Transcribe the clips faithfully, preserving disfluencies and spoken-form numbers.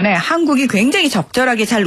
때문에 한국이 굉장히 적절하게 잘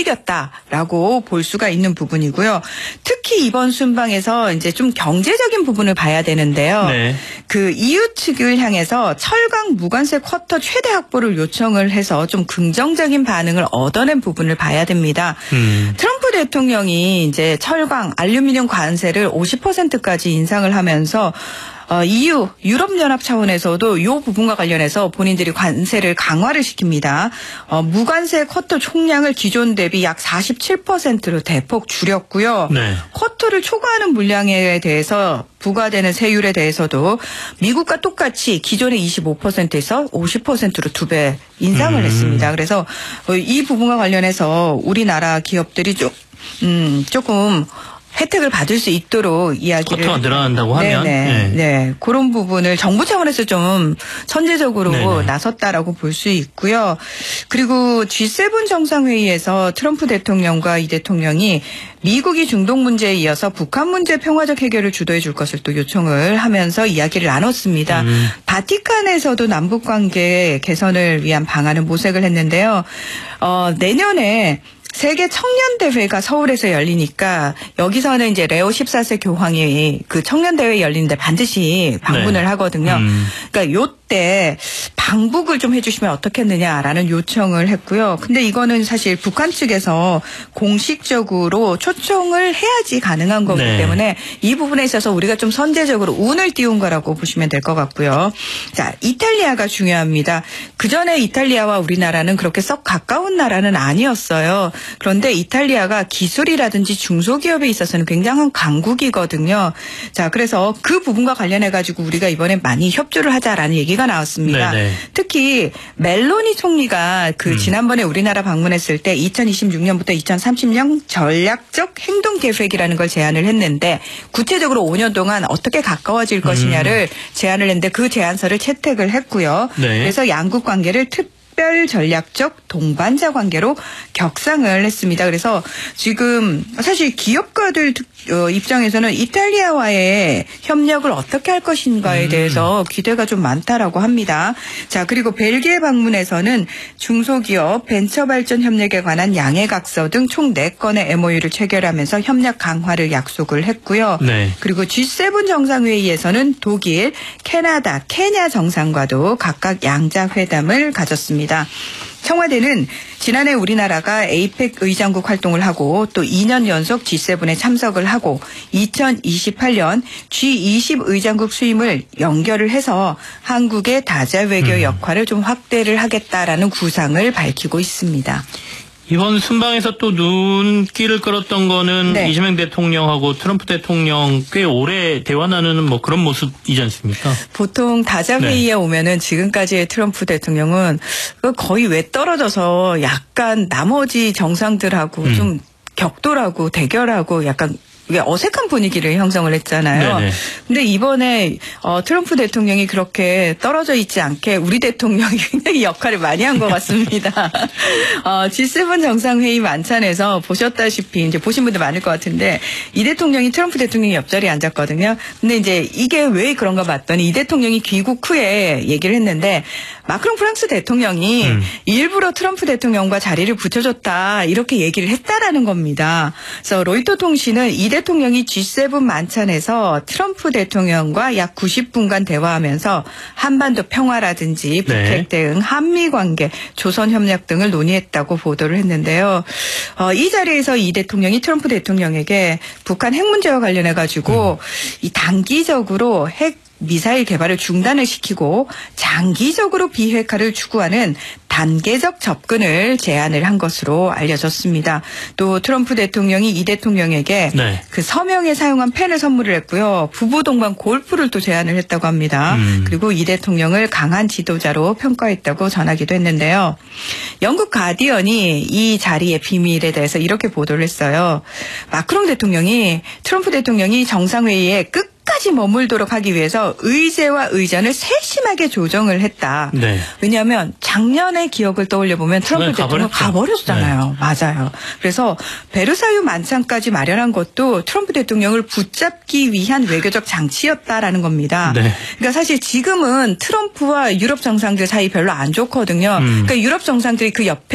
움직였다라고 볼 수가 있는 부분이고요. 특히 이번 순방에서 이제 좀 경제적인 부분을 봐야 되는데요. 네. 그 이유 측을 향해서 철강 무관세 쿼터 최대 확보를 요청을 해서 좀 긍정적인 반응을 얻어낸 부분을 봐야 됩니다. 음. 트럼프 대통령이 이제 철강, 알루미늄 관세를 오십 퍼센트까지 인상을 하면서 어, 이유, 유럽연합 차원에서도 이 부분과 관련해서 본인들이 관세를 강화를 시킵니다. 어, 무관세 쿼터 총량을 기존 대비 약 사십칠 퍼센트로 대폭 줄였고요. 네. 쿼터를 초과하는 물량에 대해서 부과되는 세율에 대해서도 미국과 똑같이 기존의 이십오 퍼센트에서 오십 퍼센트로 두 배 인상을 음. 했습니다. 그래서 이 부분과 관련해서 우리나라 기업들이 좀, 음, 조금 혜택을 받을 수 있도록 이야기를. 쿼터가 늘어난다고 하면. 네네. 네. 네. 그런 부분을 정부 차원에서 좀 선제적으로 네네. 나섰다라고 볼 수 있고요. 그리고 지 세븐 정상회의에서 트럼프 대통령과 이 대통령이 미국이 중동 문제에 이어서 북한 문제 평화적 해결을 주도해 줄 것을 또 요청을 하면서 이야기를 나눴습니다. 음. 바티칸에서도 남북관계 개선을 위한 방안을 모색을 했는데요. 어, 내년에 세계 청년대회가 서울에서 열리니까 여기서는 이제 레오 십사 세 교황이 그 청년대회 열리는데 반드시 방문을 네. 하거든요. 음. 그러니까 요때 방북을 좀 해주시면 어떻겠느냐라는 요청을 했고요. 근데 이거는 사실 북한 측에서 공식적으로 초청을 해야지 가능한 거기 네. 때문에 이 부분에 있어서 우리가 좀 선제적으로 운을 띄운 거라고 보시면 될 것 같고요. 자, 이탈리아가 중요합니다. 그전에 이탈리아와 우리나라는 그렇게 썩 가까운 나라는 아니었어요. 그런데 이탈리아가 기술이라든지 중소기업에 있어서는 굉장한 강국이거든요. 자, 그래서 그 부분과 관련해 가지고 우리가 이번에 많이 협조를 하자라는 얘기가 나왔습니다. 네네. 특히 멜로니 총리가 그 음. 지난번에 우리나라 방문했을 때 이천이십육 년부터 이천삼십 년 전략적 행동 계획이라는 걸 제안을 했는데 구체적으로 오 년 동안 어떻게 가까워질 것이냐를 음. 제안을 했는데 그 제안서를 채택을 했고요. 네. 그래서 양국 관계를 특 특별 전략적 동반자 관계로 격상을 했습니다. 그래서 지금 사실 기업가들 입장에서는 이탈리아와의 협력을 어떻게 할 것인가에 대해서 기대가 좀 많다라고 합니다. 자, 그리고 벨기에 방문에서는 중소기업 벤처발전 협력에 관한 양해각서 등 총 네 건의 엠오유를 체결하면서 협력 강화를 약속을 했고요. 네. 그리고 지 세븐 정상회의에서는 독일, 캐나다, 케냐 정상과도 각각 양자회담을 가졌습니다. 청와대는 지난해 우리나라가 에이펙 의장국 활동을 하고 또 이 년 연속 지 세븐에 참석을 하고 이천이십팔 년 지 이십 의장국 수임을 연결을 해서 한국의 다자 외교 역할을 좀 확대를 하겠다라는 구상을 밝히고 있습니다. 이번 순방에서 또 눈길을 끌었던 거는 네. 이재명 대통령하고 트럼프 대통령 꽤 오래 대화 나누는 뭐 그런 모습이지 않습니까? 보통 다자회의에 네. 오면은 지금까지의 트럼프 대통령은 거의 외 떨어져서 약간 나머지 정상들하고 음. 좀 격돌하고 대결하고 약간 이게 어색한 분위기를 형성을 했잖아요. 네네. 근데 이번에 어, 트럼프 대통령이 그렇게 떨어져 있지 않게 우리 대통령이 굉장히 역할을 많이 한 것 같습니다. 어, 지 세븐 정상회의 만찬에서 보셨다시피 이제 보신 분들 많을 것 같은데 이 대통령이 트럼프 대통령이 옆자리에 앉았거든요. 근데 이제 이게 왜 그런가 봤더니 이 대통령이 귀국 후에 얘기를 했는데 마크롱 프랑스 대통령이 음. 일부러 트럼프 대통령과 자리를 붙여줬다 이렇게 얘기를 했다라는 겁니다. 그래서 로이터 통신은 이 대통령이 지 세븐 만찬에서 트럼프 대통령과 약 구십 분간 대화하면서 한반도 평화라든지 북핵 네. 대응, 한미 관계, 조선 협력 등을 논의했다고 보도를 했는데요. 어, 이 자리에서 이 대통령이 트럼프 대통령에게 북한 핵 문제와 관련해 가지고 음. 이 단기적으로 핵 미사일 개발을 중단을 시키고 장기적으로 비핵화를 추구하는 단계적 접근을 제안을 한 것으로 알려졌습니다. 또 트럼프 대통령이 이 대통령에게 네. 그 서명에 사용한 펜을 선물을 했고요. 부부 동반 골프를 또 제안을 했다고 합니다. 음. 그리고 이 대통령을 강한 지도자로 평가했다고 전하기도 했는데요. 영국 가디언이 이 자리의 비밀에 대해서 이렇게 보도를 했어요. 마크롱 대통령이 트럼프 대통령이 정상회의에 끝 까지 머물도록 하기 위해서 의제와 의전을 세심하게 조정을 했다. 네. 왜냐하면 작년의 기억을 떠올려 보면 트럼프 대통령 가버렸잖아요. 네. 맞아요. 그래서 베르사유 만찬까지 마련한 것도 트럼프 대통령을 붙잡기 위한 외교적 장치였다라는 겁니다. 네. 그러니까 사실 지금은 트럼프와 유럽 정상들 사이 별로 안 좋거든요. 음. 그러니까 유럽 정상들이 그 옆에